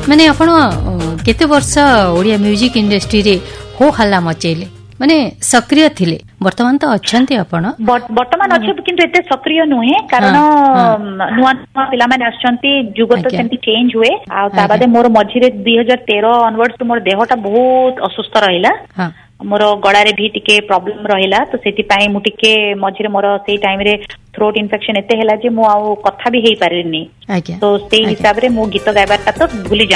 माने आपण केते वर्ष ओडिया म्यूजिक इंडस्ट्री रे हो हल्ला मचेले माने सक्रिय थिले वर्तमान तो अछंती आपण वर्तमान अच्छे किंतु एते सक्रिय नुहे कारण नुआ पिला माने आछंती जुग तो सेंती चेंज हुए आ ता बादे मोर मझिरे 2013 ऑनवर्ड्स मोर देहटा बहुत असुस्थ रहिला मोर गळारे भी टिके प्रॉब्लम रहिला तो सेति पई मु टिके मझिरे मोर सेई टाइम रे थ्रोट इन्फेक्शन एते हैला जे मु आ कथा भी हेई पारिनी तो सेई हिसाब रे मु गीत गायबार ता तो भूली